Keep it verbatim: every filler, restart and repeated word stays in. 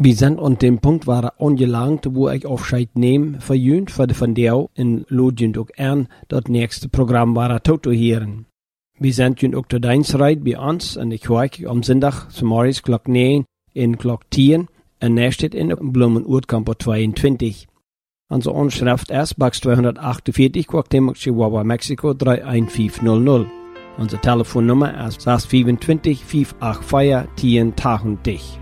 Wir sind an dem Punkt waren angelangt, wo ich Aufscheid nehme, für jünd, für die von der in Lodjend auch an, das nächste Programm war Toto hören. Wir sind jünd auch zu Deinsreit bei uns, und ich hoor am Sonntag, zum Morgens, Glock neun, in Glock tien, und er steht in Blumen-Urkampo zweiundzwanzig. Unsere Anschrift ist Box zweihundertachtundvierzig, Cuauhtémoc, Chihuahua, Mexiko, drei eins fünf null null. Unsere Telefonnummer ist sechs zwei fünf, fünf acht vier, zehn tausend.